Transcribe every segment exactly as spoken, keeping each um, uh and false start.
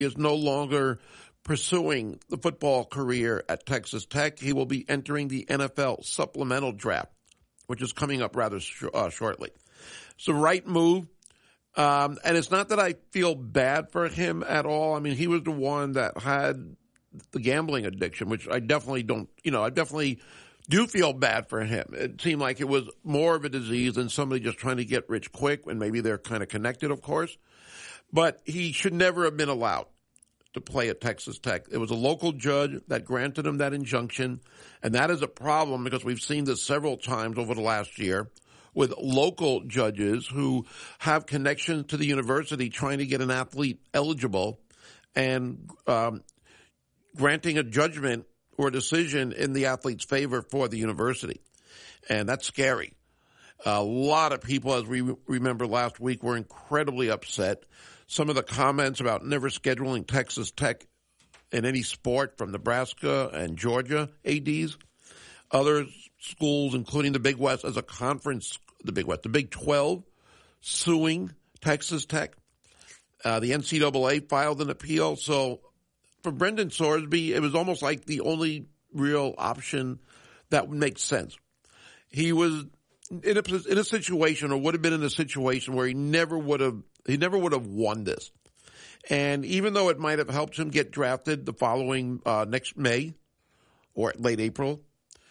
is no longer pursuing the football career at Texas Tech. He will be entering the N F L supplemental draft, which is coming up rather sh- uh, shortly. It's the right move. Um, and it's not that I feel bad for him at all. I mean, he was the one that had the gambling addiction, which I definitely don't, you know, I definitely do feel bad for him. It seemed like it was more of a disease than somebody just trying to get rich quick, and maybe they're kind of connected, of course. But he should never have been allowed to play at Texas Tech. It was a local judge that granted him that injunction, and that is a problem because we've seen this several times over the last year with local judges who have connections to the university trying to get an athlete eligible and um, granting a judgment or a decision in the athlete's favor for the university. And that's scary. A lot of people, as we remember last week, were incredibly upset. Some of the comments about never scheduling Texas Tech in any sport from Nebraska and Georgia A Ds. Other schools, including the Big West as a conference, the Big West, the Big twelve, suing Texas Tech. Uh, the N C double A filed an appeal. So for Brendan Sorsby, it was almost like the only real option that would make sense. He was in a, in a situation, or would have been in a situation, where he never would have, he never would have won this. And even though it might have helped him get drafted the following, uh, next May or late April,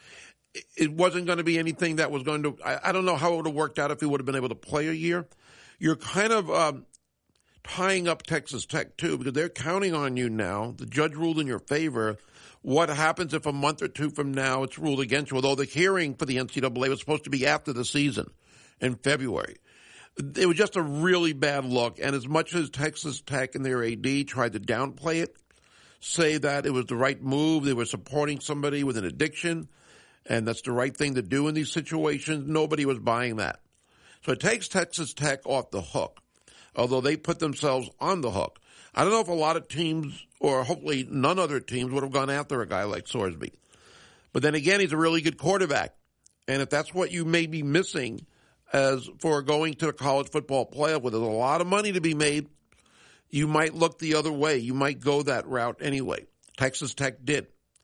it wasn't going to be anything that was going to, I, I don't know how it would have worked out if he would have been able to play a year. You're kind of um, tying up Texas Tech, too, because they're counting on you now. The judge ruled in your favor. What happens if a month or two from now it's ruled against you? Although the hearing for the N C double A was supposed to be after the season in February. It was just a really bad look. And as much as Texas Tech and their A D tried to downplay it, say that it was the right move, they were supporting somebody with an addiction, and that's the right thing to do in these situations, nobody was buying that. So it takes Texas Tech off the hook, although they put themselves on the hook. I don't know if a lot of teams, or hopefully none other teams, would have gone after a guy like Sorsby. But then again, he's a really good quarterback. And if that's what you may be missing as for going to the college football playoff, where there's a lot of money to be made, you might look the other way. You might go that route anyway. Texas Tech did.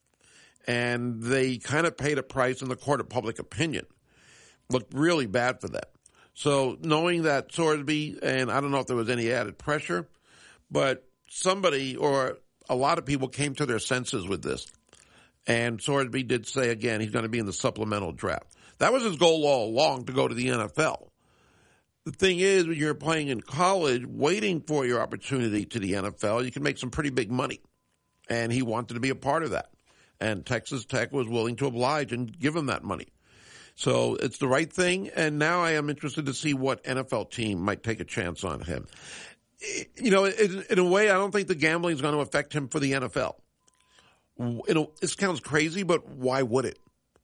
And they kind of paid a price in the court of public opinion. Looked really bad for them. So knowing that Sorsby, and I don't know if there was any added pressure, but somebody or a lot of people came to their senses with this. And Sorsby did say, again, he's going to be in the supplemental draft. That was his goal all along, to go to the N F L. The thing is, when you're playing in college, waiting for your opportunity to the N F L, you can make some pretty big money. And he wanted to be a part of that. And Texas Tech was willing to oblige and give him that money. So it's the right thing, and now I am interested to see what N F L team might take a chance on him. You know, in, in a way, I don't think the gambling is going to affect him for the N F L. You know, this sounds crazy, but why would it?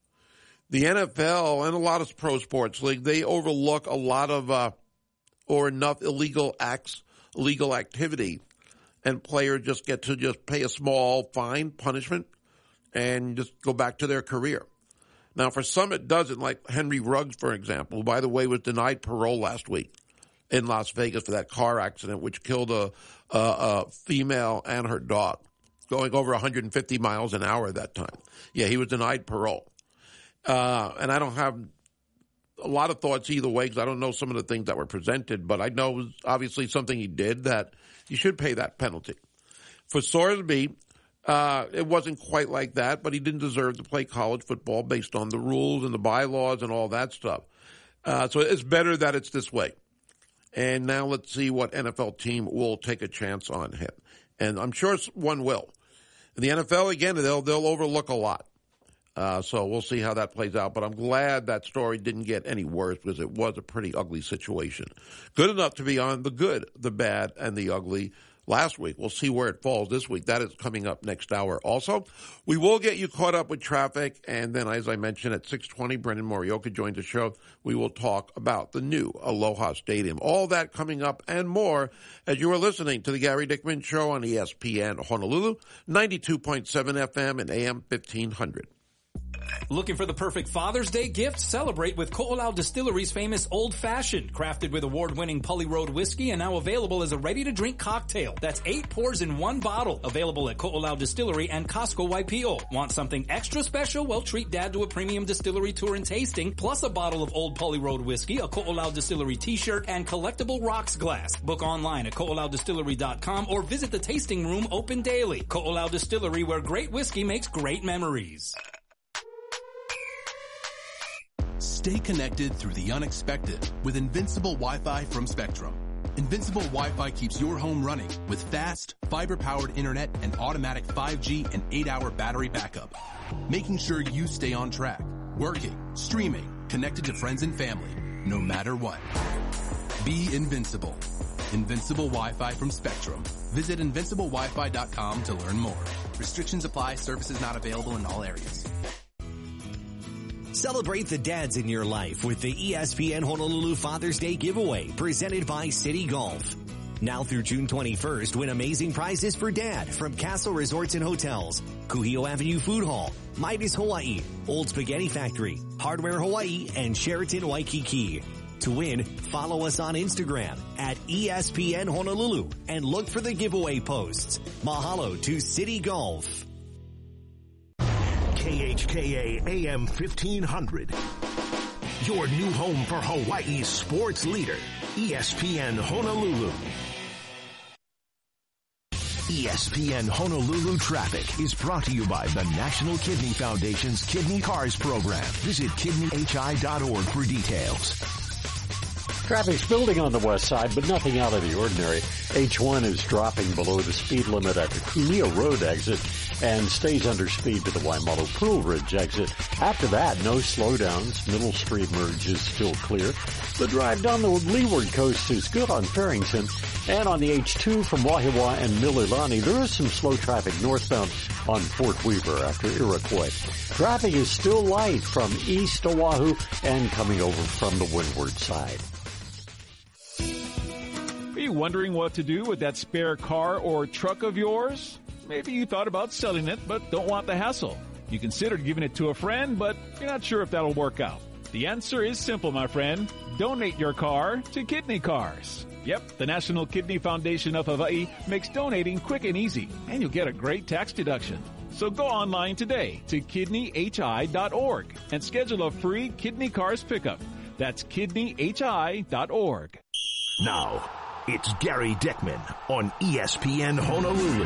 The N F L and a lot of pro sports league, they overlook a lot of uh, or enough illegal acts, illegal activity, and players just get to just pay a small fine, punishment, and just go back to their career. Now, for some it doesn't, like Henry Ruggs, for example, who, by the way, was denied parole last week in Las Vegas for that car accident, which killed a, a, a female and her dog, going over one hundred fifty miles an hour at that time. Yeah, he was denied parole. Uh, and I don't have a lot of thoughts either way, because I don't know some of the things that were presented, but I know it was obviously something he did that he should pay that penalty. For Sorsby, Uh, it wasn't quite like that, but he didn't deserve to play college football based on the rules and the bylaws and all that stuff. Uh, so it's better that it's this way. And now let's see what N F L team will take a chance on him. And I'm sure one will. In the N F L, again, they'll, they'll overlook a lot. Uh, so we'll see how that plays out. But I'm glad that story didn't get any worse, because it was a pretty ugly situation. Good enough to be on the good, the bad, and the ugly last week. We'll see where it falls this week. That is coming up next hour. Also, we will get you caught up with traffic. And then, as I mentioned, at six twenty, Brendan Morioka joins the show. We will talk about the new Aloha Stadium. All that coming up and more as you are listening to the Gary Dickman Show on E S P N Honolulu, ninety-two point seven F M and A M fifteen hundred. Looking for the perfect Father's Day gift? Celebrate with Ko'olau Distillery's famous Old Fashioned, crafted with award-winning Pully Road whiskey and now available as a ready-to-drink cocktail. That's eight pours in one bottle. Available at Ko'olau Distillery and Costco Waipio. Want something extra special? Well, treat Dad to a premium distillery tour and tasting, plus a bottle of Old Pully Road whiskey, a Ko'olau Distillery t-shirt, and collectible rocks glass. Book online at ko'olau distillery dot com or visit the tasting room open daily. Ko'olau Distillery, where great whiskey makes great memories. Stay connected through the unexpected with Invincible Wi-Fi from Spectrum. Invincible Wi-Fi keeps your home running with fast, fiber-powered internet and automatic five G and eight hour battery backup, making sure you stay on track, working, streaming, connected to friends and family, no matter what. Be invincible. Invincible Wi-Fi from Spectrum. Visit invincible wi fi dot com to learn more. Restrictions apply. Services not available in all areas. Celebrate the dads in your life with the E S P N Honolulu Father's Day giveaway presented by City Golf. Now through June twenty-first, win amazing prizes for Dad from Castle Resorts and Hotels, Kuhio Avenue Food Hall, Midas Hawaii, Old Spaghetti Factory, Hardware Hawaii, and Sheraton Waikiki. To win, follow us on Instagram at E S P N Honolulu and look for the giveaway posts. Mahalo to City Golf. K H K A A M fifteen hundred. Your new home for Hawaii's sports leader, E S P N Honolulu. E S P N Honolulu Traffic is brought to you by the National Kidney Foundation's Kidney Cars program. Visit kidney h i dot org for details. Traffic's building on the west side, but nothing out of the ordinary. H one is dropping below the speed limit at the Kunia Road exit and stays under speed to the Waimalu Pearl Ridge exit. After that, no slowdowns. Middle Street merge is still clear. The drive down the leeward coast is good on Farrington. And on the H two from Wahiawa and Mililani, there is some slow traffic northbound on Fort Weaver after Iroquois. Traffic is still light from east Oahu and coming over from the windward side. Are you wondering what to do with that spare car or truck of yours? Maybe you thought about selling it, but don't want the hassle. You considered giving it to a friend, but you're not sure if that'll work out. The answer is simple, my friend. Donate your car to Kidney Cars. Yep, the National Kidney Foundation of Hawaii makes donating quick and easy, and you'll get a great tax deduction. So go online today to kidney h i dot org and schedule a free Kidney Cars pickup. That's kidney h i dot org. Now, it's Gary Dickman on E S P N Honolulu.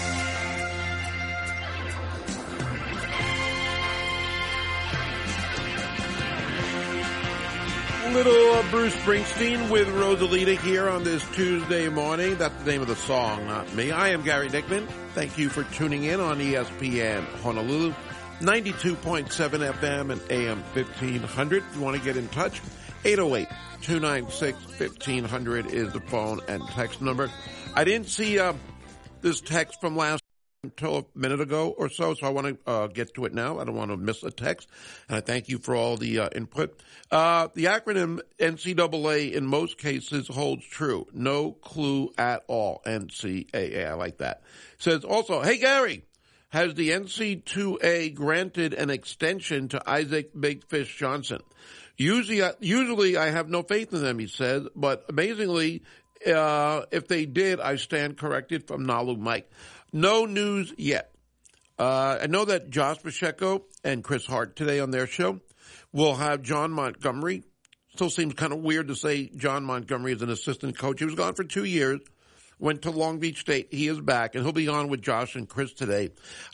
Little uh, Bruce Springsteen with Rosalita here on this Tuesday morning. That's the name of the song, not me. I am Gary Dickman. Thank you for tuning in on E S P N Honolulu, ninety-two point seven F M and A M fifteen hundred. If you want to get in touch, eight oh eight, two nine six, fifteen hundred is the phone and text number. I didn't see uh, this text from last until a minute ago or so, so I want to uh, get to it now. I don't want to miss a text, and I thank you for all the uh, input. Uh, the acronym N C double A in most cases holds true. No clue at all, N C double A. I like that. Says also, hey, Gary, has the N C double A granted an extension to Isaac Big Fish Johnson? Usually, usually I have no faith in them, he says, but amazingly, uh, if they did, I stand corrected from Nalu Mike. No news yet. Uh, I know that Josh Pacheco and Chris Hart today on their show will have John Montgomery. Still seems kind of weird to say John Montgomery is an assistant coach. He was gone for two years, went to Long Beach State. He is back, and he'll be on with Josh and Chris today.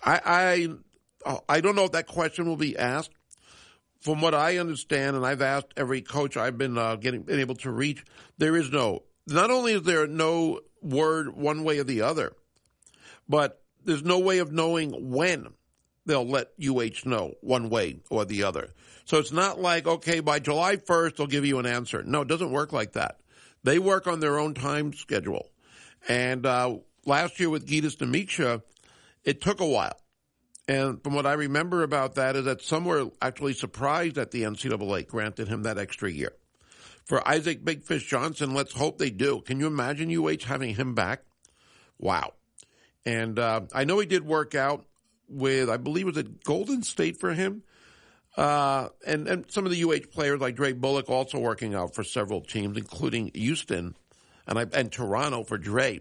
I I, I don't know if that question will be asked. From what I understand, and I've asked every coach I've been uh, getting been able to reach, there is no. Not only is there no word one way or the other, but there's no way of knowing when they'll let U H know one way or the other. So it's not like, okay, by July first, they'll give you an answer. No, it doesn't work like that. They work on their own time schedule. And uh, last year with Gitas Demicha, it took a while. And from what I remember about that is that some were actually surprised that the N C double A granted him that extra year. For Isaac Big Fish Johnson, let's hope they do. Can you imagine U H having him back? Wow. And uh, I know he did work out with, I believe it was at Golden State for him, Uh, and, and some of the U H players like Dre Bullock also working out for several teams, including Houston and, I, and Toronto for Dre.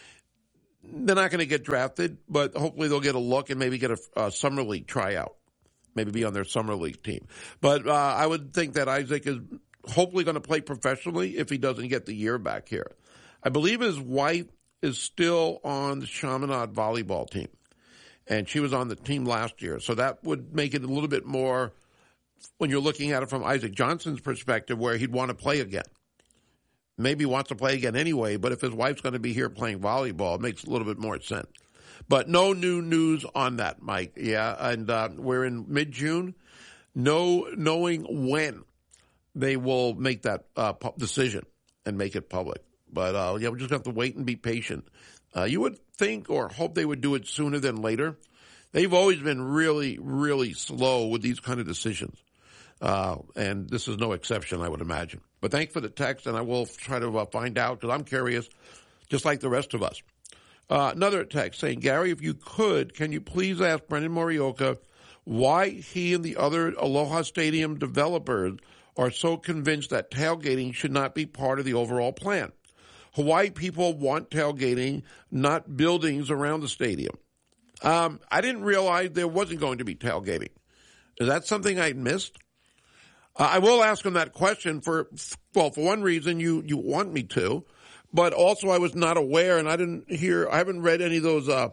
They're not going to get drafted, but hopefully they'll get a look and maybe get a, a summer league tryout, maybe be on their summer league team. But uh, I would think that Isaac is hopefully going to play professionally if he doesn't get the year back here. I believe his wife is still on the Chaminade volleyball team, and she was on the team last year. So that would make it a little bit more, when you're looking at it from Isaac Johnson's perspective, where he'd want to play again. Maybe he wants to play again anyway, but if his wife's going to be here playing volleyball, it makes a little bit more sense. But no new news on that, Mike. Yeah, and uh, we're in mid-June. No knowing when they will make that uh, decision and make it public. But, uh, yeah, we just have to wait and be patient. Uh, you would think or hope they would do it sooner than later. They've always been really, really slow with these kind of decisions. Uh, and this is no exception, I would imagine. But thanks for the text, and I will try to uh, find out because I'm curious, just like the rest of us. Uh, another text saying, Gary, if you could, can you please ask Brendan Morioka why he and the other Aloha Stadium developers are so convinced that tailgating should not be part of the overall plan? Hawaii people want tailgating, not buildings around the stadium. Um, I didn't realize there wasn't going to be tailgating. Is that something I missed? Uh, I will ask him that question for, well, for one reason, you, you want me to, but also I was not aware, and I didn't hear, I haven't read any of those uh,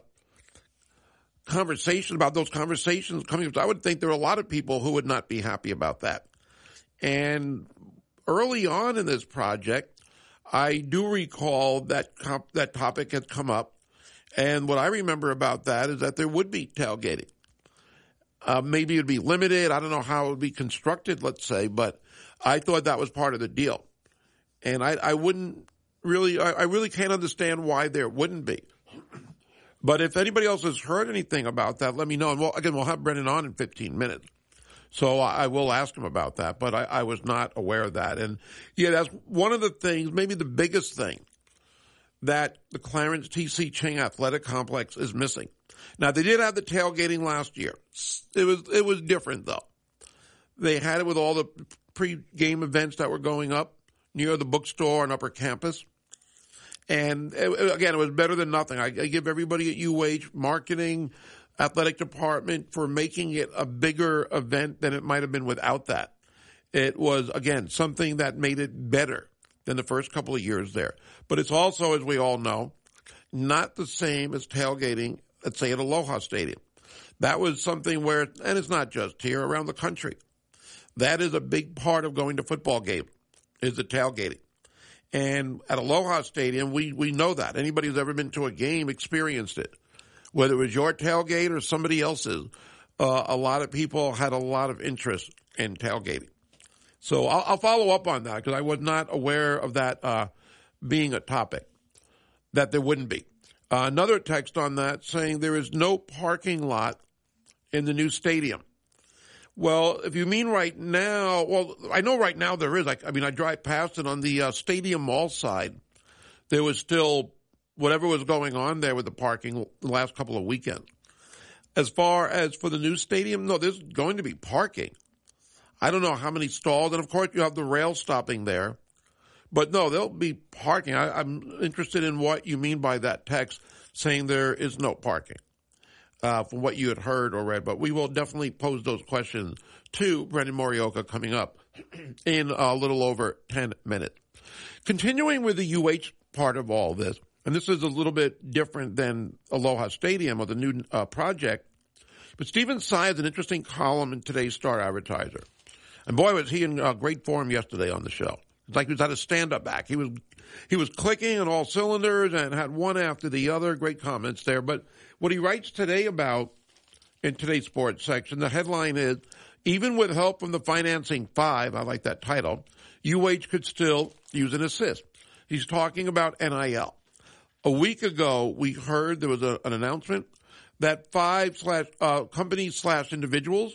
conversations about those conversations coming up. I would think there are a lot of people who would not be happy about that. And early on in this project, I do recall that comp- that topic had come up, and what I remember about that is that there would be tailgating. Uh, maybe it would be limited. I don't know how it would be constructed, let's say, but I thought that was part of the deal. And I, I wouldn't really, I, I really can't understand why there wouldn't be. But if anybody else has heard anything about that, let me know. And we'll, again, we'll have Brendan on in fifteen minutes. So I will ask him about that, but I, I was not aware of that. And, yeah, that's one of the things, maybe the biggest thing, that the Clarence T C. Ching Athletic Complex is missing. Now, they did have the tailgating last year. It was it was different, though. They had it with all the pre-game events that were going up near the bookstore and Upper Campus. And, it, again, it was better than nothing. I, I give everybody at U H, marketing, athletic department, for making it a bigger event than it might have been without that. It was, again, something that made it better than the first couple of years there. But it's also, as we all know, not the same as tailgating, let's say, at Aloha Stadium. That was something where, and it's not just here, around the country. That is a big part of going to football game, is the tailgating. And at Aloha Stadium, we, we know that. Anybody who's ever been to a game experienced it. Whether it was your tailgate or somebody else's, uh, a lot of people had a lot of interest in tailgating. So I'll, I'll follow up on that because I was not aware of that uh, being a topic, that there wouldn't be. Uh, another text on that saying there is no parking lot in the new stadium. Well, if you mean right now, well, I know right now there is. I, I mean, I drive past it on the uh, Stadium Mall side. There was still whatever was going on there with the parking the last couple of weekends. As far as for the new stadium, no, there's going to be parking. I don't know how many stalls, and of course you have the rail stopping there. But no, there'll be parking. I, I'm interested in what you mean by that text saying there is no parking, uh, from what you had heard or read. But we will definitely pose those questions to Brendan Morioka coming up in a little over ten minutes. Continuing with the U H part of all this, and this is a little bit different than Aloha Stadium or the new uh, project, but Stephen Tsai has an interesting column in today's Star Advertiser. And boy, was he in uh, great form yesterday on the show. It's like he was at a stand-up act. He was he was clicking on all cylinders and had one after the other. Great comments there. But what he writes today about in today's sports section, the headline is, even with help from the Financing Five, I like that title, U H could still use an assist. He's talking about N I L. A week ago, we heard there was a, an announcement that five slash uh, companies slash individuals,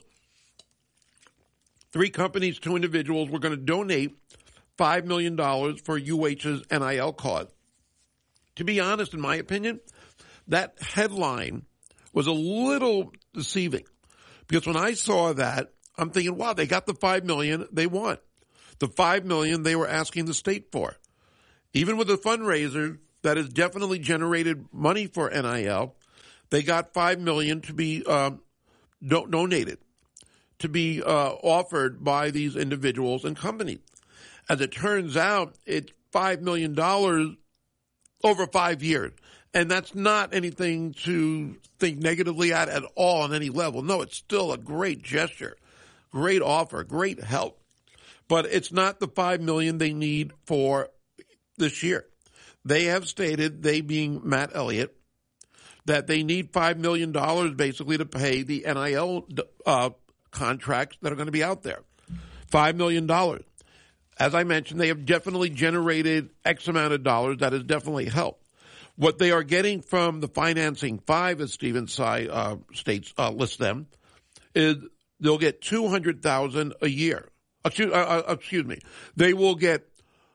three companies, two individuals, were going to donate five million dollars for U H's N I L cause. To be honest, in my opinion, that headline was a little deceiving because when I saw that, I'm thinking, wow, they got the five million dollars they want. The five million dollars they were asking the state for. Even with a fundraiser that has definitely generated money for N I L, they got five million dollars to be um, do- donated, to be uh, offered by these individuals and companies. As it turns out, it's five million dollars over five years. And that's not anything to think negatively at at all on any level. No, it's still a great gesture, great offer, great help. But it's not the five million dollars they need for this year. They have stated, they being Matt Elliott, that they need five million dollars basically to pay the N I L uh, contracts that are going to be out there. five million dollars. As I mentioned, they have definitely generated X amount of dollars. That has definitely helped. What they are getting from the financing five, as Stephen Tsai uh, states, uh, lists them, is they'll get two hundred thousand dollars a year. Excuse, uh, uh, excuse me. They will get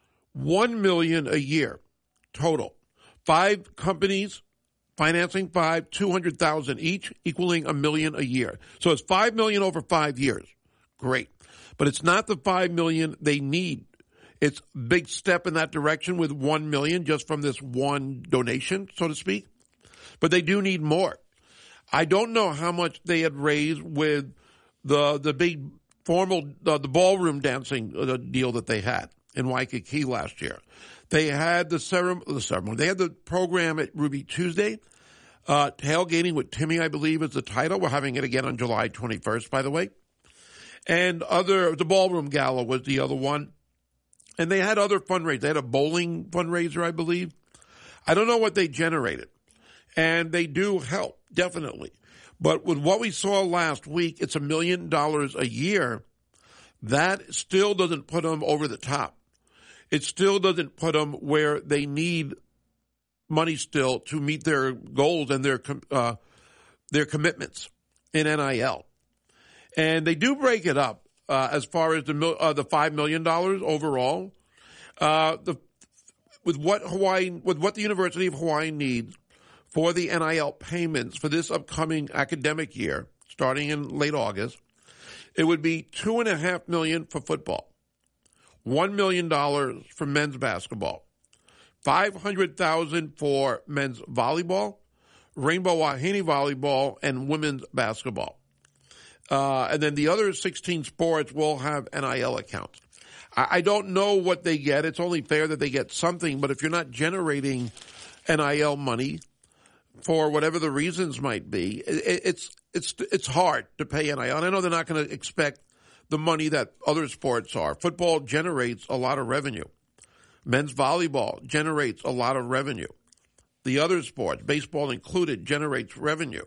one million dollars a year total. Five companies financing five, two hundred thousand dollars each, equaling a million a year. So it's five million dollars over five years. Great. But it's not the five million dollars they need. It's a big step in that direction with one million dollars just from this one donation, so to speak. But they do need more. I don't know how much they had raised with the the big formal, uh, the ballroom dancing uh, deal that they had in Waikiki last year. They had the ceremony, the ceremony. They had the program at Ruby Tuesday, uh, Tailgating with Timmy, I believe is the title. We're having it again on July twenty-first, by the way. And other, the ballroom gala was the other one. And they had other fundraisers. They had a bowling fundraiser, I believe. I don't know what they generated. And they do help, definitely. But with what we saw last week, it's a million dollars a year. That still doesn't put them over the top. It still doesn't put them where they need money still to meet their goals and their uh, their commitments in N I L. And they do break it up. Uh, as far as the uh, the five million dollars overall, uh, the with what Hawaii with what the University of Hawaii needs for the N I L payments for this upcoming academic year, starting in late August, it would be two and a half million for football, one million dollars for men's basketball, five hundred thousand for men's volleyball, Rainbow Wahine volleyball, and women's basketball. Uh, and then the other sixteen sports will have N I L accounts. I, I don't know what they get. It's only fair that they get something. But if you're not generating N I L money for whatever the reasons might be, it, it's it's it's hard to pay N I L. And I know they're not going to expect the money that other sports are. Football generates a lot of revenue. Men's volleyball generates a lot of revenue. The other sports, baseball included, generates revenue.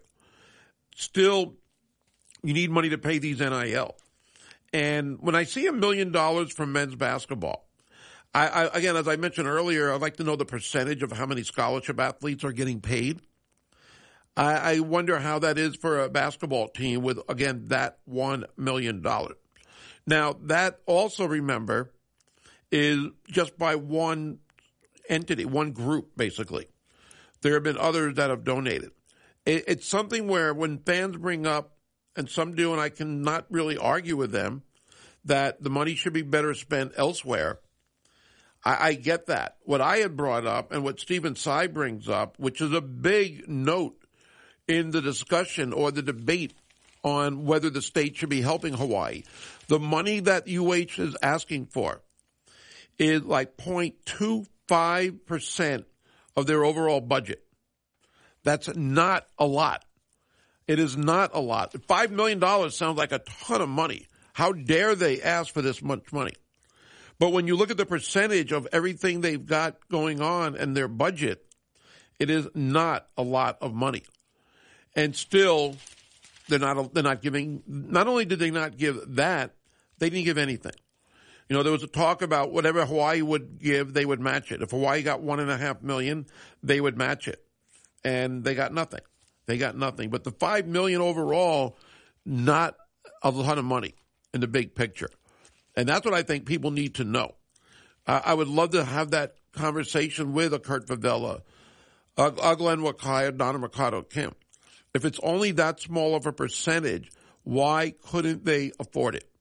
Still, you need money to pay these N I L. And when I see a million dollars from men's basketball, I, I, again, as I mentioned earlier, I'd like to know the percentage of how many scholarship athletes are getting paid. I, I wonder how that is for a basketball team with, again, that one million dollars. Now, that also, remember, is just by one entity, one group, basically. There have been others that have donated. It, it's something where when fans bring up, and some do, and I cannot really argue with them, that the money should be better spent elsewhere. I, I get that. What I had brought up and what Stephen Tsai brings up, which is a big note in the discussion or the debate on whether the state should be helping Hawaii, the money that U H is asking for is like zero point two five percent of their overall budget. That's not a lot. It is not a lot. five million dollars sounds like a ton of money. How dare they ask for this much money? But when you look at the percentage of everything they've got going on and their budget, it is not a lot of money. And still, they're not, they're not giving, not only did they not give that, they didn't give anything. You know, there was a talk about whatever Hawaii would give, they would match it. If Hawaii got one and a half million, they would match it. And they got nothing. They got nothing. But the five million overall, not a ton of money in the big picture. And that's what I think people need to know. Uh, I would love to have that conversation with a Kurt Favela, a, a Glenn Wakaya, Donna Mercado Kim. If it's only that small of a percentage, Why couldn't they afford it?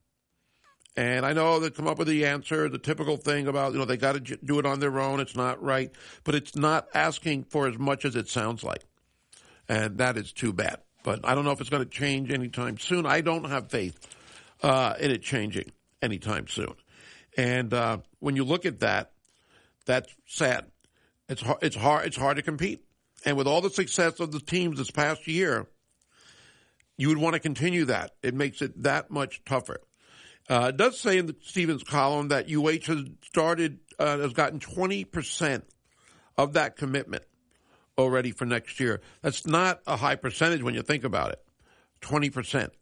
And I know they come up with the answer, the typical thing about, you know, they got to do it on their own. It's not right. But it's not asking for as much as it sounds like. And that is too bad. But I don't know if it's going to change anytime soon. I don't have faith uh, in it changing anytime soon. And uh, when you look at that, that's sad. It's hard, it's hard. It's hard to compete. And with all the success of the teams this past year, you would want to continue that. It makes it that much tougher. Uh, it does say in the Stevens column that U H has started, uh, has gotten twenty percent of that commitment already for next year. That's not a high percentage when you think about it, twenty percent.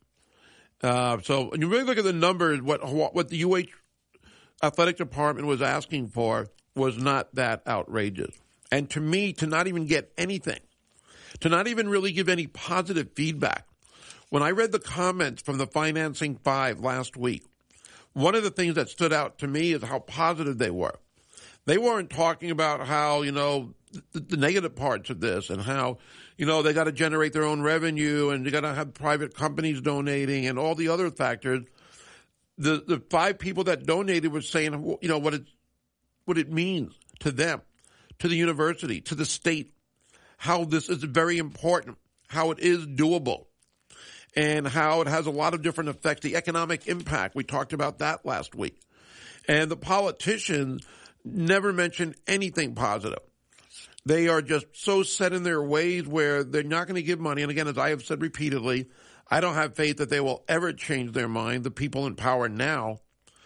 Uh, so when you really look at the numbers, what what the U H athletic department was asking for was not that outrageous. And to me, to not even get anything, to not even really give any positive feedback. When I read the comments from the Financing Five last week, one of the things that stood out to me is how positive they were. They weren't talking about how, you know, the, the negative parts of this and how, you know, they got to generate their own revenue and they got to have private companies donating and all the other factors. The the five people that donated were saying, you know, what it what it means to them, to the university, to the state, how this is very important, how it is doable, and how it has a lot of different effects, the economic impact. We talked about that last week. And the politicians never mentioned anything positive. They are just so set in their ways where they're not going to give money. And again, as I have said repeatedly, I don't have faith that they will ever change their mind, the people in power now.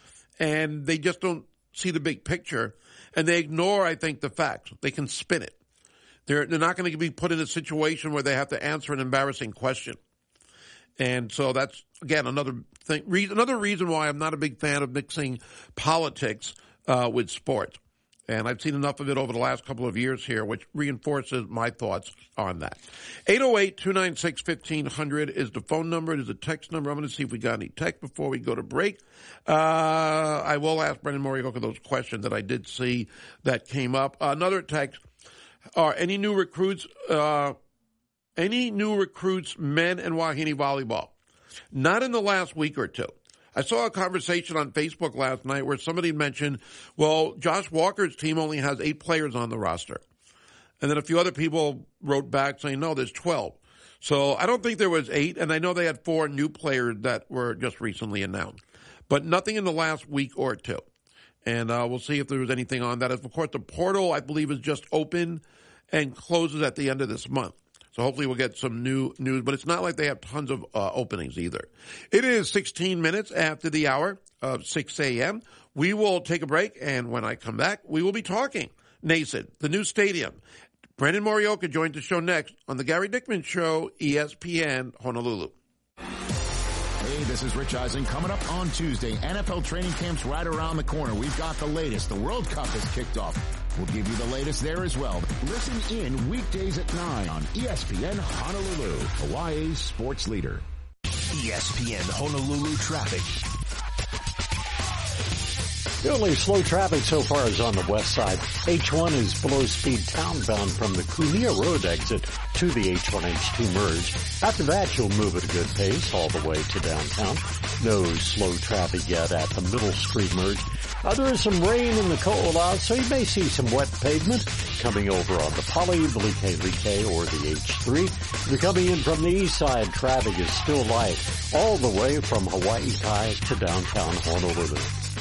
And they just don't see the big picture. And they ignore, I think, the facts. They can spin it. They're, they're not going to be put in a situation where they have to answer an embarrassing question. And so that's, again, another thing, reason, another reason why I'm not a big fan of mixing politics uh, with sports. And I've seen enough of it over the last couple of years here, which reinforces my thoughts on that. eight oh eight, two nine six, fifteen hundred is the phone number. It is a text number. I'm going to see if we got any text before we go to break. Uh, I will ask Brendan Morioka those questions that I did see that came up. Another text, are any new recruits, uh, any new recruits, men and Wahine volleyball? Not in the last week or two. I saw a conversation on Facebook last night where somebody mentioned, well, Josh Walker's team only has eight players on the roster. And then a few other people wrote back saying, no, there's twelve. So I don't think there was eight, and I know they had four new players that were just recently announced. But nothing in the last week or two. And uh, we'll see if there was anything on that. Of course, the portal, I believe, is just open and closes at the end of this month. So hopefully we'll get some new news, but it's not like they have tons of uh, openings either. It is sixteen minutes after the hour of six a.m. We will take a break, and when I come back, we will be talking Nason, the new stadium. Brendan Morioka joins the show next on the Gary Dickman Show, E S P N Honolulu. Hey, this is Rich Eisen. Coming up on Tuesday, N F L training camp's right around the corner. We've got the latest. The World Cup has kicked off. We'll give you the latest there as well. Listen in weekdays at nine on E S P N Honolulu, Hawaii's sports leader. E S P N Honolulu traffic. The only slow traffic so far is on the west side. H one is below speed townbound from the Kunia Road exit to the H one H two merge. After that, you'll move at a good pace all the way to downtown. No slow traffic yet at the Middle Street merge. Uh, there is some rain in the Ko'olau, so you may see some wet pavement coming over on the Poly, the Like-Like, or the H three. If you're coming in from the east side, traffic is still light all the way from Hawaii Kai to downtown Honolulu.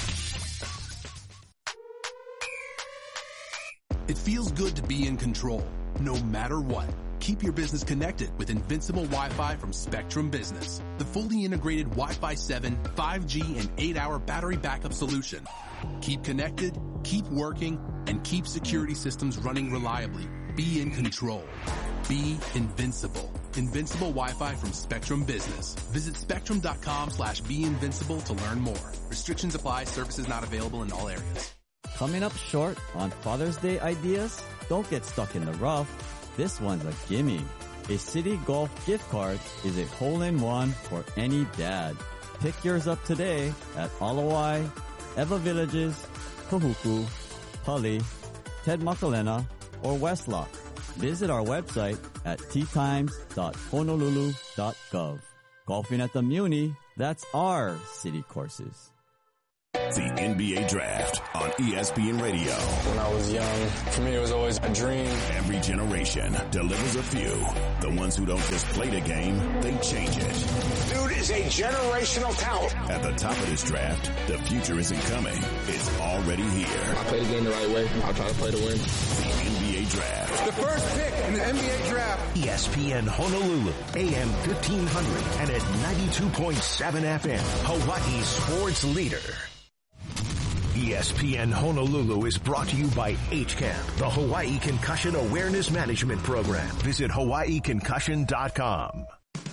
It feels good to be in control, no matter what. Keep your business connected with Invincible Wi-Fi from Spectrum Business, the fully integrated Wi-Fi seven, five G, and eight hour battery backup solution. Keep connected, keep working, and keep security systems running reliably. Be in control. Be invincible. Invincible Wi-Fi from Spectrum Business. Visit spectrum.com slash be invincible to learn more. Restrictions apply. Services not available in all areas. Coming up short on Father's Day ideas? Don't get stuck in the rough. This one's a gimme. A City Golf gift card is a hole-in-one for any dad. Pick yours up today at Alawai, Eva Villages, Kahuku, Pali, Ted Makalena, or Westlock. Visit our website at teatimes dot honolulu dot gov. Golfing at the Muni, that's our city courses. The N B A Draft on E S P N Radio. When I was young, for me it was always a dream. Every generation delivers a few. The ones who don't just play the game, they change it. Dude is a generational talent. At the top of this draft, the future isn't coming. It's already here. I play the game the right way. I'll try to play to win. The N B A Draft. The first pick in the N B A Draft. E S P N Honolulu, A M fifteen hundred and at ninety-two point seven F M, Hawaii's sports leader. E S P N Honolulu is brought to you by H CAMP, the Hawaii Concussion Awareness Management Program. Visit hawaii concussion dot com.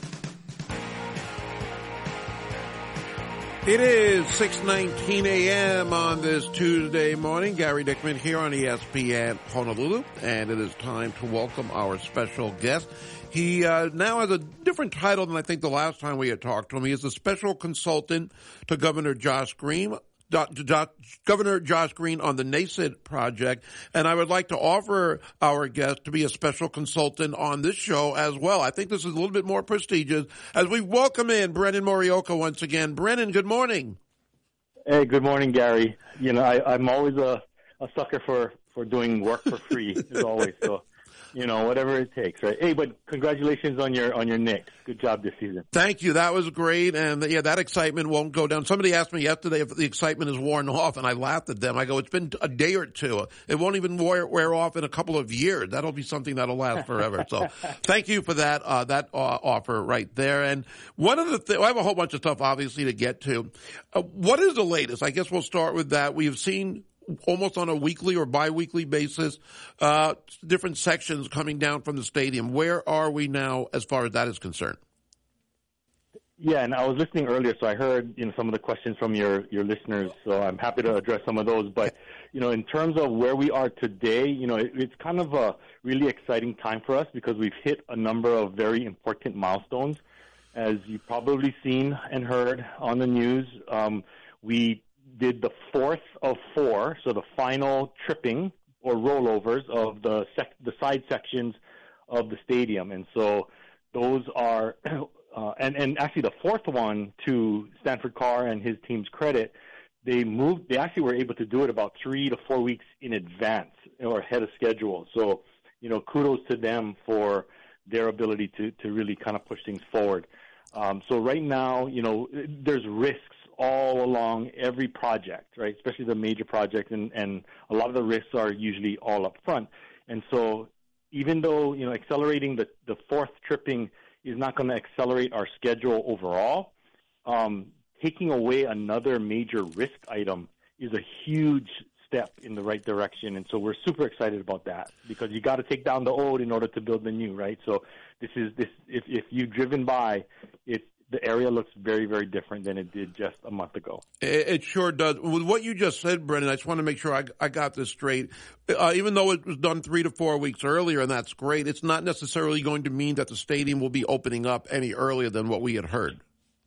It is six nineteen a.m. on this Tuesday morning. Gary Dickman here on E S P N Honolulu, and it is time to welcome our special guest. He uh, now has a different title than I think the last time we had talked to him. He is a special consultant to Governor Josh Green. Governor Josh Green on the NACID project, and I would like to offer our guest to be a special consultant on this show as well. I think this is a little bit more prestigious as we welcome in Brennan Morioka once again. Brennan, good morning. Hey, good morning, Gary. You know, I, I'm always a, a sucker for, for doing work for free, as always, so... You know, whatever it takes, right? Hey, but congratulations on your on your Knicks. Good job this season. Thank you. That was great, and yeah, that excitement won't go down. Somebody asked me yesterday if the excitement is worn off, and I laughed at them. I go, it's been a day or two. It won't even wear, wear off in a couple of years. That'll be something that'll last forever. So, thank you for that uh, that uh, offer right there. And one of the things, I have a whole bunch of stuff obviously to get to. Uh, what is the latest? I guess we'll start with that. We have seen, almost on a weekly or biweekly basis, uh, different sections coming down from the stadium. Where are we now as far as that is concerned? Yeah, and I was listening earlier, so I heard, you know, some of the questions from your, your listeners, so I'm happy to address some of those. But, you know, in terms of where we are today, you know, it, it's kind of a really exciting time for us because we've hit a number of very important milestones. As you've probably seen and heard on the news, um, we did the fourth of four, so the final tripping or rollovers of the sec- the side sections of the stadium. And so those are, uh, and, and actually the fourth one, to Stanford Carr and his team's credit, they moved, they actually were able to do it about three to four weeks in advance or ahead of schedule. So, you know, kudos to them for their ability to, to really kind of push things forward. Um, so right now, you know, there's risks all along every project, right, especially the major projects, and, and a lot of the risks are usually all up front. And so even though, you know, accelerating the, the fourth tripping is not going to accelerate our schedule overall, um, taking away another major risk item is a huge step in the right direction. And so we're super excited about that because you got to take down the old in order to build the new, right? So this is this if, if you've driven by, it's the area looks very, very different than it did just a month ago. It, it sure does. With what you just said, Brendan, I just want to make sure I, I got this straight. Uh, even though it was done three to four weeks earlier, and that's great, it's not necessarily going to mean that the stadium will be opening up any earlier than what we had heard.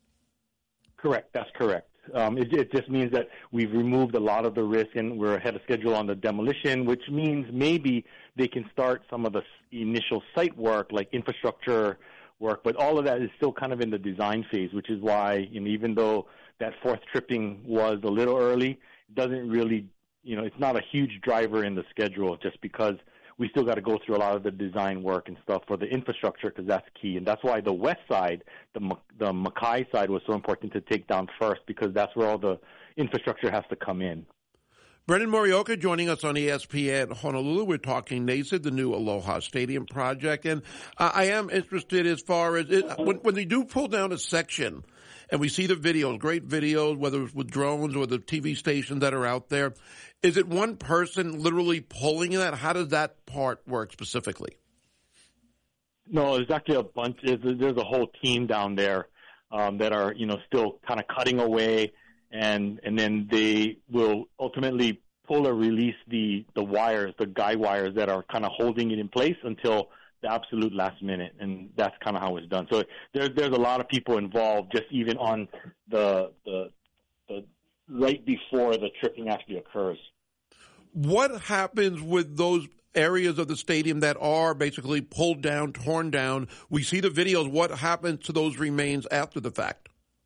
Correct. That's correct. Um, it, it just means that we've removed a lot of the risk and we're ahead of schedule on the demolition, which means maybe they can start some of the initial site work like infrastructure work, but all of that is still kind of in the design phase, which is why, you know, even though that fourth tripping was a little early, it doesn't really, you know, it's not a huge driver in the schedule just because we still got to go through a lot of the design work and stuff for the infrastructure because that's key. And that's why the west side, the the Mackay side, was so important to take down first because that's where all the infrastructure has to come in. Brendan Morioka joining us on E S P N Honolulu. We're talking NACID, the new Aloha Stadium project. And uh, I am interested as far as it, when, when they do pull down a section and we see the videos, great videos, whether it's with drones or the T V stations that are out there, is it one person literally pulling that? How does that part work specifically? No, there's actually a bunch. There's a whole team down there um, that are, you know, still kind of cutting away. And and then they will ultimately pull or release the, the wires, the guy wires that are kind of holding it in place until the absolute last minute, and that's kind of how it's done. So there's there's a lot of people involved, just even on the the, the right before the tripping actually occurs. What happens with those areas of the stadium that are basically pulled down, torn down. We see the videos. What happens to those remains after the fact?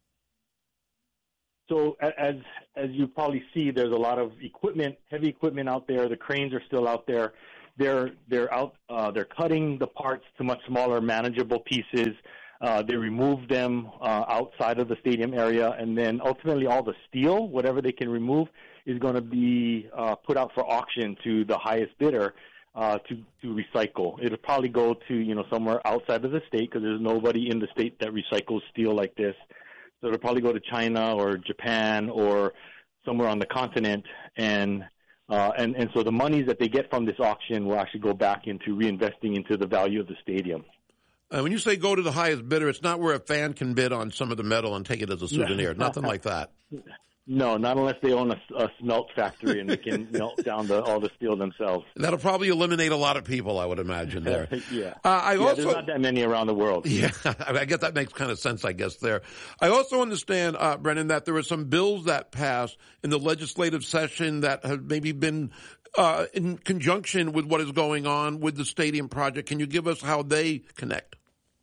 So as as you probably see, there's a lot of equipment, heavy equipment out there. The cranes are still out there. They're they're out. Uh, they're cutting the parts to much smaller, manageable pieces. Uh, they remove them uh, outside of the stadium area, and then ultimately all the steel, whatever they can remove, is going to be uh, put out for auction to the highest bidder uh, to to recycle. It'll probably go to you know somewhere outside of the state because there's nobody in the state that recycles steel like this. So it'll probably go to China or Japan or somewhere on the continent, and uh, and and so the monies that they get from this auction will actually go back into reinvesting into the value of the stadium. Uh, when you say go to the highest bidder, it's not where a fan can bid on some of the metal and take it as a souvenir. Nothing like that. No, not unless they own a, a smelt factory and they can melt down the, all the steel themselves. That'll probably eliminate a lot of people, I would imagine, there. yeah. Uh, I yeah, also, there's not that many around the world. Yeah, I guess that makes kind of sense, I guess, there. I also understand, uh, Brennan, that there were some bills that passed in the legislative session that have maybe been uh, in conjunction with what is going on with the stadium project. Can you give us how they connect?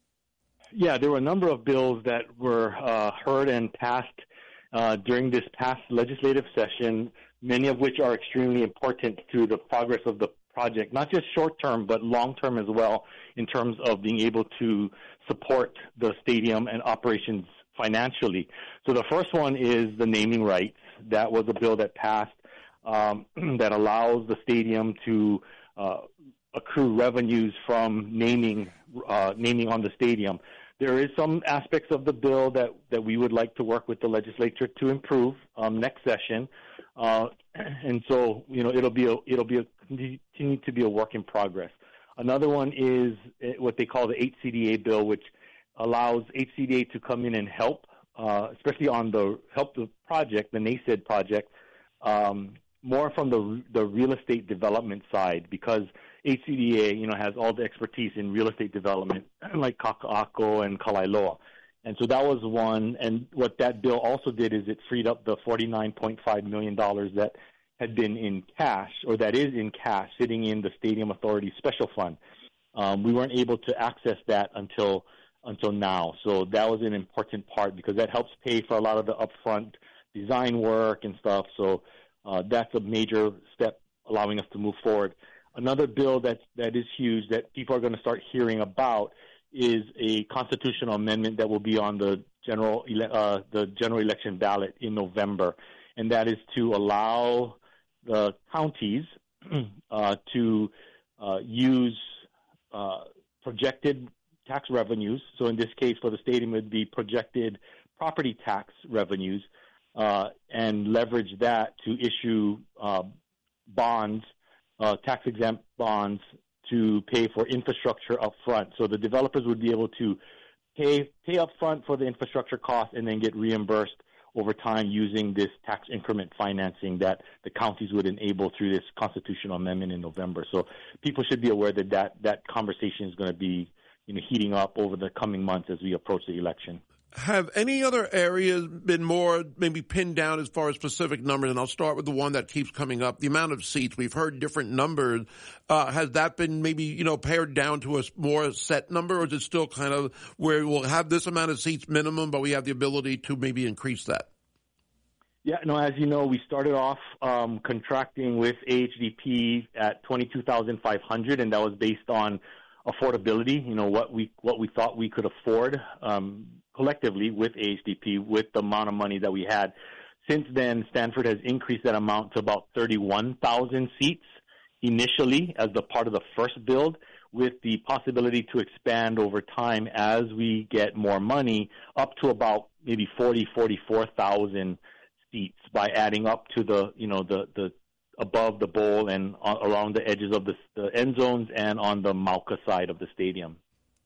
Yeah, there were a number of bills that were uh, heard and passed Uh, during this past legislative session, many of which are extremely important to the progress of the project, not just short-term, but long-term as well, in terms of being able to support the stadium and operations financially. So the first one is the naming rights. That was a bill that passed um, that allows the stadium to uh, accrue revenues from naming uh, naming on the stadium. There is some aspects of the bill that, that we would like to work with the legislature to improve um, next session, uh, and so you know it'll be a, it'll be a, continue to be a work in progress. Another one is what they call the H C D A bill, which allows H C D A to come in and help, uh, especially on the help the project, the NACED project, um, more from the the real estate development side, because H C D A, you know, has all the expertise in real estate development, like Kaka'ako and Kalailoa. And so that was one. And what that bill also did is it freed up the forty-nine point five million dollars that had been in cash, or that is in cash, sitting in the Stadium Authority Special Fund. Um, we weren't able to access that until until now. So that was an important part because that helps pay for a lot of the upfront design work and stuff. So uh, that's a major step allowing us to move forward. Another bill that that is huge that people are going to start hearing about is a constitutional amendment that will be on the general ele- uh, the general election ballot in November, and that is to allow the counties uh, to uh, use uh, projected tax revenues. So in this case, for the stadium, it would be projected property tax revenues, uh, and leverage that to issue uh, bonds. Uh, tax-exempt bonds to pay for infrastructure up front. So the developers would be able to pay pay up front for the infrastructure costs and then get reimbursed over time using this tax increment financing that the counties would enable through this constitutional amendment in November. So people should be aware that that, that conversation is going to be you know, heating up over the coming months as we approach the election. Have any other areas been more maybe pinned down as far as specific numbers? And I'll start with the one that keeps coming up, the amount of seats. We've heard different numbers. Uh, has that been maybe, you know, pared down to a more set number, or is it still kind of where we'll have this amount of seats minimum, but we have the ability to maybe increase that? Yeah, no, as you know, we started off um, contracting with A H D P at twenty-two thousand five hundred, and that was based on affordability, you know, what we what we thought we could afford um, collectively with A H D P with the amount of money that we had. Since then, Stanford has increased that amount to about thirty-one thousand seats initially as the part of the first build, with the possibility to expand over time as we get more money up to about maybe forty, forty-four thousand seats by adding up to the, you know, the, the above the bowl and on, around the edges of the, the end zones and on the Mauka side of the stadium.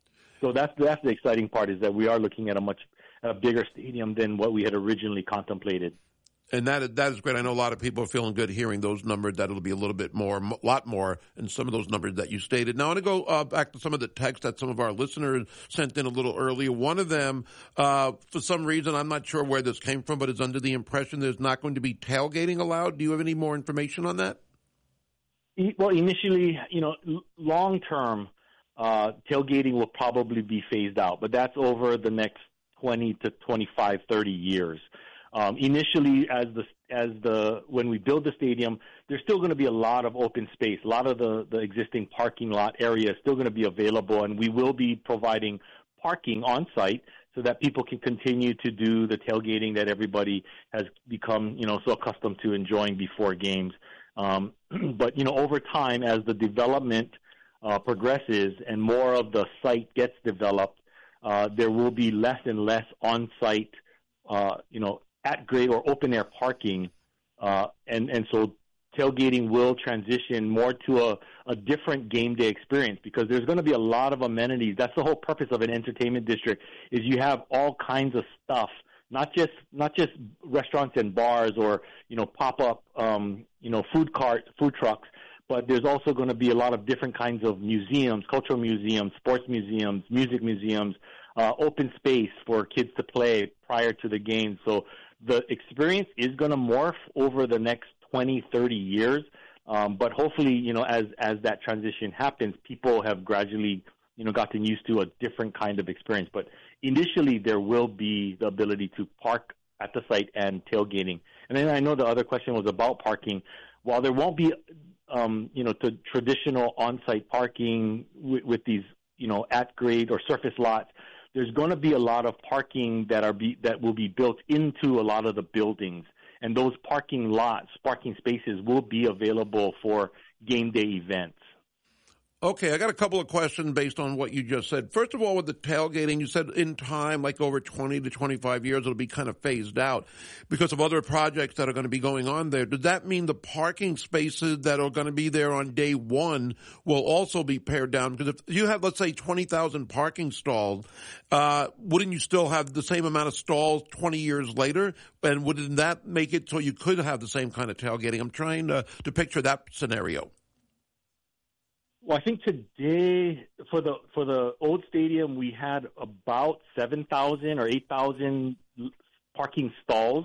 So that's that's the exciting part, is that we are looking at a much a bigger stadium than what we had originally contemplated. And that is, that is great. I know a lot of people are feeling good hearing those numbers, that it'll be a little bit more, a lot more, and some of those numbers that you stated. Now, I want to go uh, back to some of the texts that some of our listeners sent in a little earlier. One of them, uh, for some reason, I'm not sure where this came from, but is under the impression there's not going to be tailgating allowed. Do you have any more information on that? Well, initially, you know, long term, uh, tailgating will probably be phased out, but that's over the next twenty to twenty-five, thirty years. Um, initially, as the as the when we build the stadium, there's still going to be a lot of open space. A lot of the, the existing parking lot area is still going to be available, and we will be providing parking on site so that people can continue to do the tailgating that everybody has become, you know, so accustomed to enjoying before games. Um, but, you know, over time, as the development uh, progresses and more of the site gets developed, uh, there will be less and less on-site, uh, you know, at-grade or open-air parking. Uh, and, and so tailgating will transition more to a, a different game day experience because there's going to be a lot of amenities. That's the whole purpose of an entertainment district is you have all kinds of stuff. Not just not just restaurants and bars or, you know, pop-up, um, you know, food cart, food trucks, but there's also going to be a lot of different kinds of museums, cultural museums, sports museums, music museums, uh, open space for kids to play prior to the game. So the experience is going to morph over the next twenty, thirty years, um, but hopefully, you know, as as that transition happens, people have gradually, you know, gotten used to a different kind of experience. But initially, there will be the ability to park at the site and tailgating. And then I know the other question was about parking. While there won't be, um, you know, to traditional on-site parking with, with these, you know, at-grade or surface lots, there's going to be a lot of parking that are be, that will be built into a lot of the buildings. And those parking lots, parking spaces will be available for game day events. Okay, I got a couple of questions based on what you just said. First of all, with the tailgating, you said in time, like over twenty to twenty-five years, it'll be kind of phased out because of other projects that are going to be going on there. Does that mean the parking spaces that are going to be there on day one will also be pared down? Because if you have, let's say, twenty thousand parking stalls, uh, wouldn't you still have the same amount of stalls twenty years later? And wouldn't that make it so you could have the same kind of tailgating? I'm trying to, to picture that scenario. Well, I think today for the for the old stadium we had about seven thousand or eight thousand parking stalls.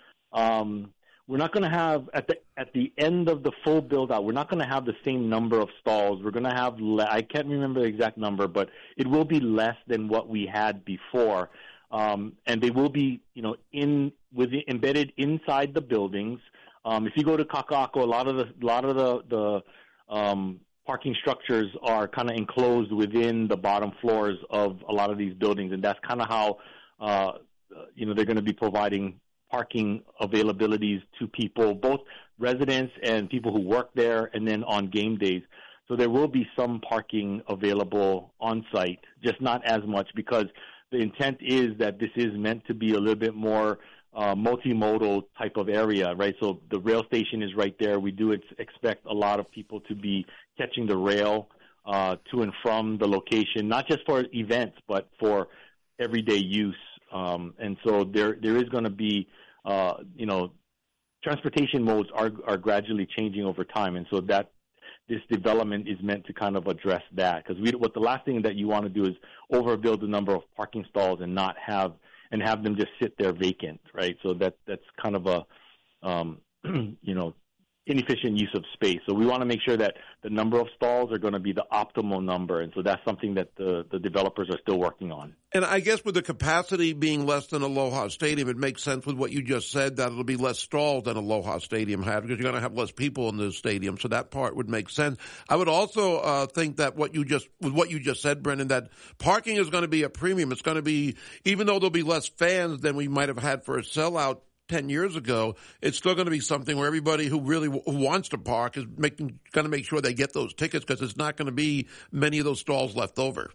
Um, we're not going to have at the at the end of the full build out. We're not going to have the same number of stalls. We're going to have le- I can't remember the exact number, but it will be less than what we had before. Um, and they will be, you know, in with embedded inside the buildings. Um, if you go to Kaka'ako, a lot of the a lot of the the um, parking structures are kind of enclosed within the bottom floors of a lot of these buildings, and that's kind of how, uh, you know, they're going to be providing parking availabilities to people, both residents and people who work there, and then on game days. So there will be some parking available on site, just not as much, because the intent is that this is meant to be a little bit more Uh, multimodal type of area, right? So the rail station is right there. We do ex- expect a lot of people to be catching the rail uh, to and from the location, not just for events, but for everyday use. Um, and so there there is going to be, uh, you know, transportation modes are are gradually changing over time, and so that this development is meant to kind of address that. Because we, what the last thing that you want to do is overbuild the number of parking stalls and not have and have them just sit there vacant, right? So that that's kind of a, um, you know, inefficient use of space. So we want to make sure that the number of stalls are going to be the optimal number, and so that's something that the, the developers are still working on. And I guess with the capacity being less than Aloha Stadium, it makes sense with what you just said that it'll be less stalls than Aloha Stadium had because you're going to have less people in the stadium, so that part would make sense. I would also uh, think that what you just with what you just said, Brendan, that parking is going to be a premium. It's going to be, even though there'll be less fans than we might have had for a sellout ten years ago, it's still going to be something where everybody who really w- who wants to park is making going to make sure they get those tickets because it's not going to be many of those stalls left over.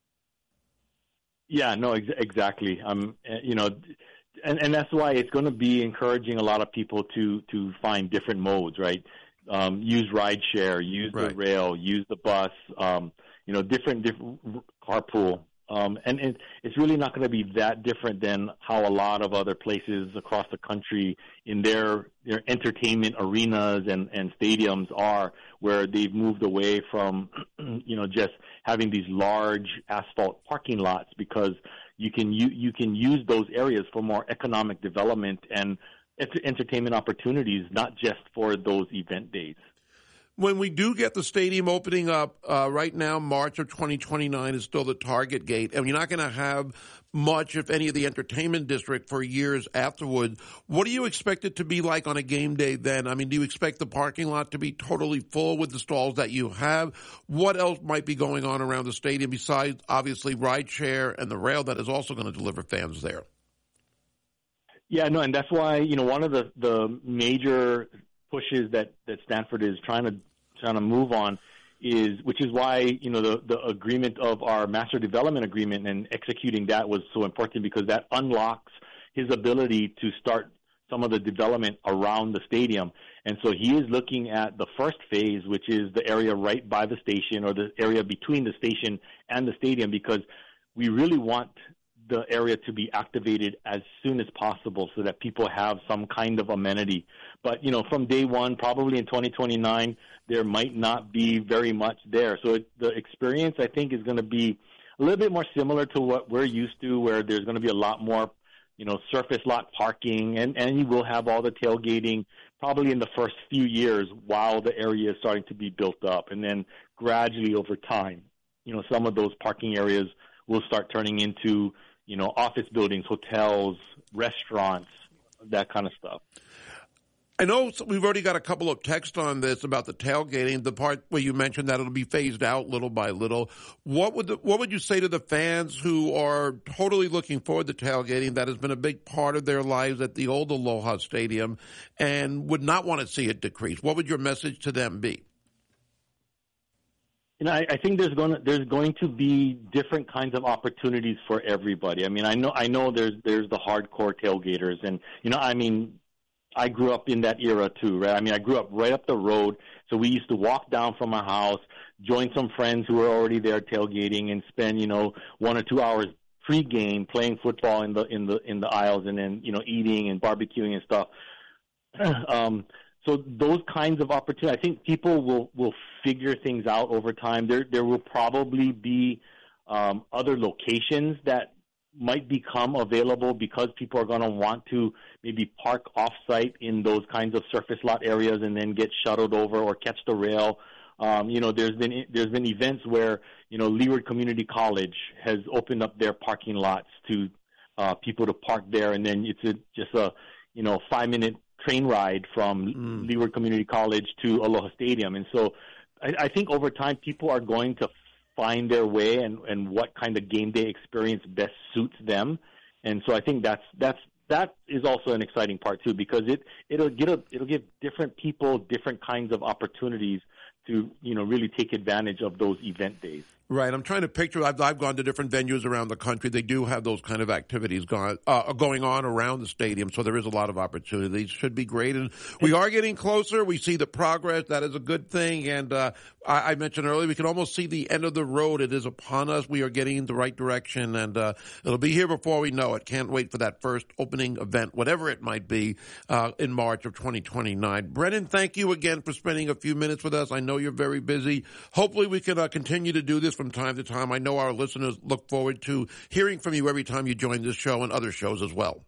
Yeah, no, ex- exactly. Um, you know, and, and that's why it's going to be encouraging a lot of people to to find different modes, right? Um, use ride share, use right. the rail, use the bus, um, you know, different different carpool. Um, and, and it's really not going to be that different than how a lot of other places across the country in their, their entertainment arenas and, and stadiums are, where they've moved away from, you know, just having these large asphalt parking lots, because you can you, you can use those areas for more economic development and entertainment opportunities, not just for those event days. when we do get the stadium opening up, uh, right now, March of twenty twenty-nine is still the target gate, and you're not going to have much, if any, of the entertainment district for years afterward. What do you expect it to be like on a game day then? I mean, do you expect the parking lot to be totally full with the stalls that you have? What else might be going on around the stadium besides, obviously, rideshare and the rail that is also going to deliver fans there? Yeah, no, and that's why, you know, one of the, the major pushes that, that Stanford is trying to trying to move on is, which is why, you know, the, the agreement of our master development agreement and executing that was so important, because that unlocks his ability to start some of the development around the stadium. And so he is looking at the first phase, which is the area right by the station, or the area between the station and the stadium, because we really want the area to be activated as soon as possible so that people have some kind of amenity. But, you know, from day one, probably in twenty twenty-nine, there might not be very much there. So it, the experience, I think, is going to be a little bit more similar to what we're used to, where there's going to be a lot more, you know, surface lot parking, and, and you will have all the tailgating probably in the first few years while the area is starting to be built up. And then gradually over time, you know, some of those parking areas will start turning into, you know, office buildings, hotels, restaurants, that kind of stuff. I know we've already got a couple of texts on this about the tailgating, the part where you mentioned that it'll be phased out little by little. What would the, what would you say to the fans who are totally looking forward to tailgating, that has been a big part of their lives at the old Aloha Stadium, and would not want to see it decrease? What would your message to them be? You know, I, I think there's going to, there's going to be different kinds of opportunities for everybody. I mean, I know I know there's there's the hardcore tailgaters, and you know, I mean, I grew up in that era too, right? I mean, I grew up right up the road, so we used to walk down from our house, join some friends who were already there tailgating, and spend, you know, one or two hours pre-game playing football in the in the in the aisles, and then, you know, eating and barbecuing and stuff. um, so those kinds of opportunities, I think people will will figure things out over time. There there will probably be um, other locations that might become available because people are going to want to maybe park off-site in those kinds of surface lot areas and then get shuttled over or catch the rail. Um, you know, there's been there's been events where, you know, Leeward Community College has opened up their parking lots to uh, people to park there, and then it's a, just a, you know, five-minute train ride from mm. Leeward Community College to Aloha Stadium. And so I, I think over time people are going to find their way and, and what kind of game day experience best suits them. And so I think that's that's that is also an exciting part too, because it it'll get a, it'll give different people different kinds of opportunities to, you know, really take advantage of those event days. Right. I'm trying to picture, I've, I've gone to different venues around the country. They do have those kind of activities going, uh, going on around the stadium, so there is a lot of opportunities. Should be great. And we are getting closer. We see the progress. That is a good thing. And uh, I, I mentioned earlier, we can almost see the end of the road. It is upon us. We are getting in the right direction, and uh, it'll be here before we know it. Can't wait for that first opening event, whatever it might be, uh, in March of twenty twenty-nine. Brennan, thank you again for spending a few minutes with us. I know you're very busy. Hopefully we can uh, continue to do this from time to time. I know our listeners look forward to hearing from you every time you join this show and other shows as well.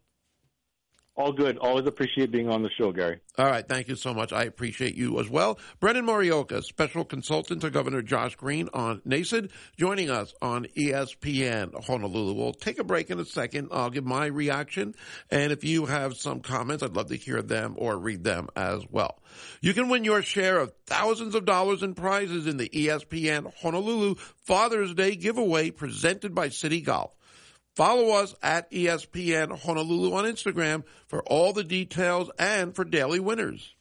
All good. Always appreciate being on the show, Gary. All right. Thank you so much. I appreciate you as well. Brennan Morioka, special consultant to Governor Josh Green on NACID, joining us on E S P N Honolulu. We'll take a break in a second. I'll give my reaction. And if you have some comments, I'd love to hear them or read them as well. You can win your share of thousands of dollars in prizes in the E S P N Honolulu Father's Day giveaway presented by City Golf. Follow us at E S P N Honolulu on Instagram for all the details and for daily winners.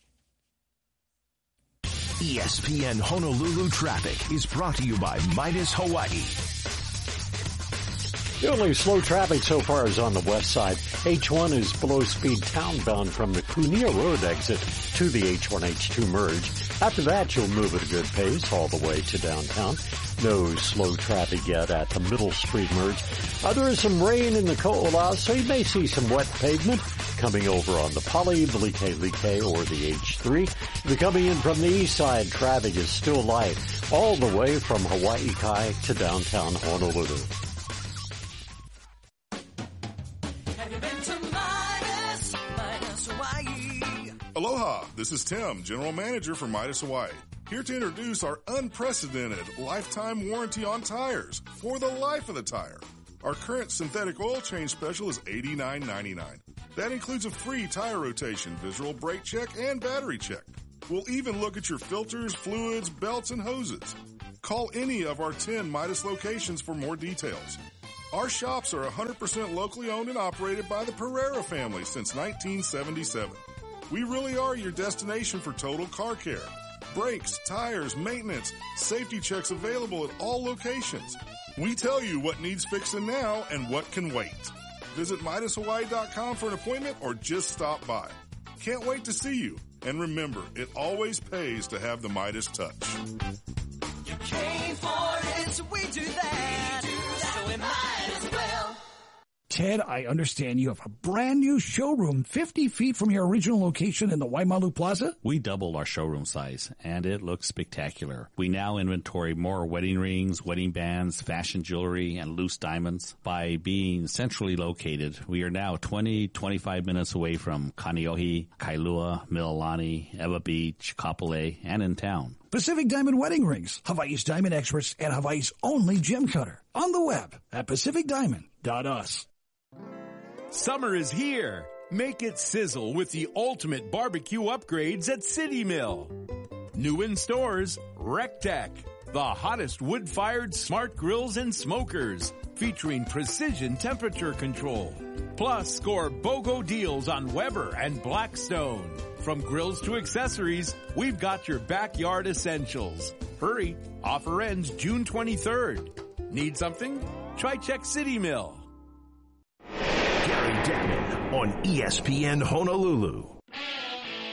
E S P N Honolulu traffic is brought to you by Midas Hawaii. The only slow traffic so far is on the west side. H one is below speed townbound from the Kunia Road exit to the H one H two merge. After that, you'll move at a good pace all the way to downtown. No slow traffic yet at the Middle Street merge. Uh, there is some rain in the Ko'olau, so you may see some wet pavement coming over on the Pali, Like-Like, or the H three. If you're coming in from the east side, traffic is still light all the way from Hawaii Kai to downtown Honolulu. Aloha, this is Tim, General Manager for Midas Hawaii. Here to introduce our unprecedented lifetime warranty on tires for the life of the tire. Our current synthetic oil change special is eighty-nine ninety-nine. That includes a free tire rotation, visual brake check, and battery check. We'll even look at your filters, fluids, belts, and hoses. Call any of our ten Midas locations for more details. Our shops are one hundred percent locally owned and operated by the Pereira family since nineteen seventy-seven. We really are your destination for total car care. Brakes, tires, maintenance, safety checks available at all locations. We tell you what needs fixing now and what can wait. Visit Midas Hawaii dot com for an appointment or just stop by. Can't wait to see you. And remember, it always pays to have the Midas touch. You came for it, so we do that. We do that. So we might as well. Ted, I understand you have a brand new showroom fifty feet from your original location in the Waimalu Plaza? We doubled our showroom size, and it looks spectacular. We now inventory more wedding rings, wedding bands, fashion jewelry, and loose diamonds. By being centrally located, we are now twenty, twenty-five minutes away from Kaneohe, Kailua, Mililani, Ewa Beach, Kapolei, and in town. Pacific Diamond Wedding Rings, Hawaii's diamond experts and Hawaii's only gem cutter. On the web at pacific diamond dot u s. Summer is here. Make it sizzle with the ultimate barbecue upgrades at City Mill. New in stores, RecTech, the hottest wood-fired smart grills and smokers, featuring precision temperature control. Plus, score BOGO deals on Weber and Blackstone. From grills to accessories, we've got your backyard essentials. Hurry, offer ends June twenty-third. Need something? Try check City Mill. Gary Deckman on E S P N Honolulu.